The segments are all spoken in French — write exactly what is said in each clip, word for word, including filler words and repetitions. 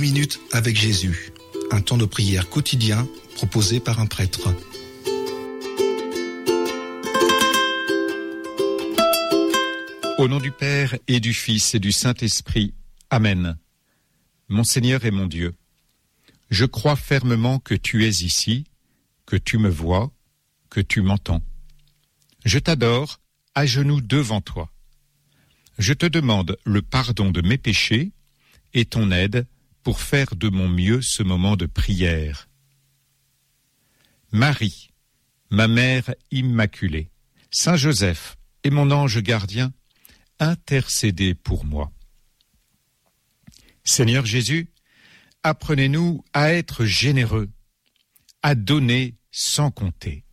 minutes avec Jésus, un temps de prière quotidien proposé par un prêtre. Au nom du Père et du Fils et du Saint-Esprit. Amen. Mon Seigneur et mon Dieu, je crois fermement que tu es ici, que tu me vois, que tu m'entends. Je t'adore, à genoux devant toi. Je te demande le pardon de mes péchés et ton aide pour faire de mon mieux ce moment de prière. Marie, ma mère immaculée, Saint Joseph et mon ange gardien, intercédez pour moi. Seigneur Jésus, apprenez-nous à être généreux, à donner sans compter.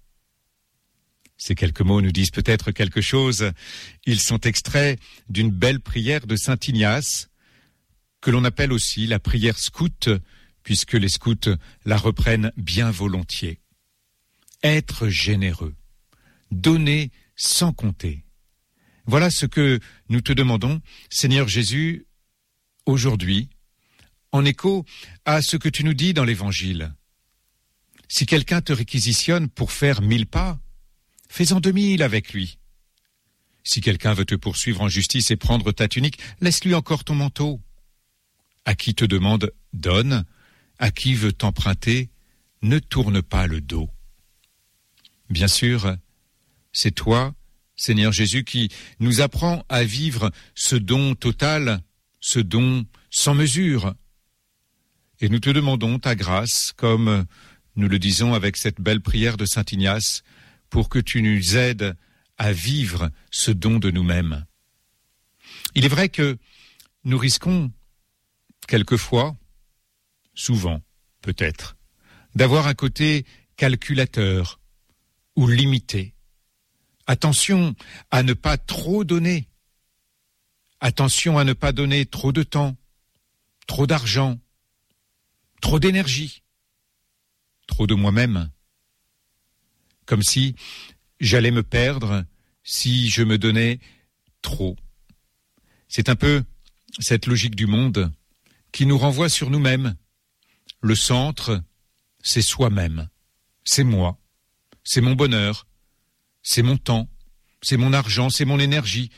Ces quelques mots nous disent peut-être quelque chose. Ils sont extraits d'une belle prière de saint Ignace, que l'on appelle aussi la prière scout, puisque les scouts la reprennent bien volontiers. Être généreux, donner sans compter. Voilà ce que nous te demandons, Seigneur Jésus, aujourd'hui, en écho à ce que tu nous dis dans l'Évangile. Si quelqu'un te réquisitionne pour faire mille pas, fais-en deux mille avec lui. Si quelqu'un veut te poursuivre en justice et prendre ta tunique, laisse-lui encore ton manteau. À qui te demande, donne. À qui veut t'emprunter, ne tourne pas le dos. Bien sûr, c'est toi, Seigneur Jésus, qui nous apprend à vivre ce don total, ce don sans mesure. Et nous te demandons ta grâce, comme nous le disons avec cette belle prière de saint Ignace, pour que tu nous aides à vivre ce don de nous-mêmes. Il est vrai que nous risquons, quelquefois, souvent peut-être, d'avoir un côté calculateur ou limité. Attention à ne pas trop donner. Attention à ne pas donner trop de temps, trop d'argent, trop d'énergie, trop de moi-même. Comme si j'allais me perdre si je me donnais trop. C'est un peu cette logique du monde qui nous renvoie sur nous-mêmes. Le centre, c'est soi-même, c'est moi, c'est mon bonheur, c'est mon temps, c'est mon argent, c'est mon énergie.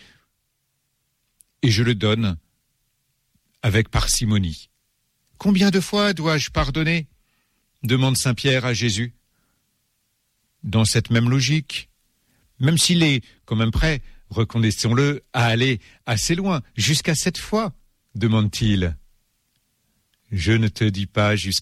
Et je le donne avec parcimonie. Combien de fois dois-je pardonner ? Demande saint Pierre à Jésus. Dans cette même logique, même s'il est quand même prêt, reconnaissons-le, à aller assez loin, jusqu'à sept fois, demande-t-il. Je ne te dis pas jusqu'à